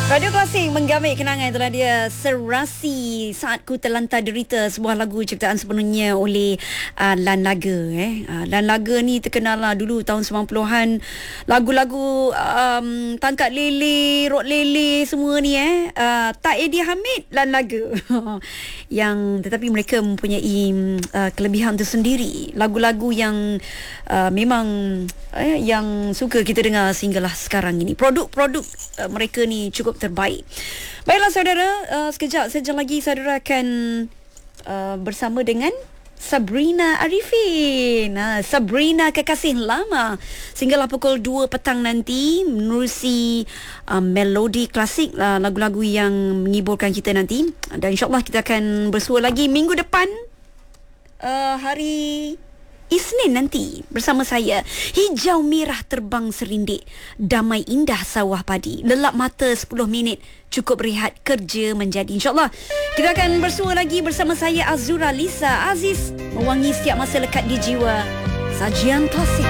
Radio Klasik menggamit kenangan. Itulah dia Serasi Saat Ku Terlantar Derita, sebuah lagu ciptaan sepenuhnya oleh Lan Laga. Lan Laga ni terkenal lah dulu tahun 90-an. Lagu-lagu Tangkap Lele, Rot Lele semua ni Tak Eddie Hamid, Lan Laga. Tetapi mereka mempunyai kelebihan tersendiri. Lagu-lagu yang memang yang suka kita dengar sehinggalah sekarang ini. Produk-produk mereka ni cukup terbaik. Baiklah saudara, sekejap saja lagi saudara akan bersama dengan Sabrina Arifin. Sabrina Kekasih Lama. Sehinggalah pukul 2 petang nanti menerusi melodi klasik, lagu-lagu yang menghiburkan kita nanti. Dan insyaAllah kita akan bersua lagi minggu depan, hari Isnin nanti bersama saya. Hijau merah terbang serindik, damai indah sawah padi, lelap mata 10 minit, cukup rehat kerja menjadi. InsyaAllah kita akan bersua lagi bersama saya Azura Lisa Aziz, mewangi setiap masa lekat di jiwa. Sajian klasik.